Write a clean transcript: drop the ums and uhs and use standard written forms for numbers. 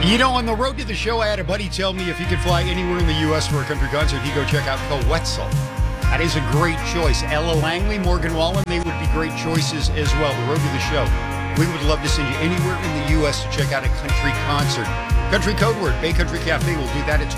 You know, on the road to the show, I had a buddy tell me if he could fly anywhere in the U.S. for a country concert, he'd go check out Coetzel. That is a great choice. Ella Langley, Morgan Wallen, they would be great choices as well. The road to the show. We would love to send you anywhere in the U.S. to check out a country concert. Country code word, Bay Country Cafe will do that at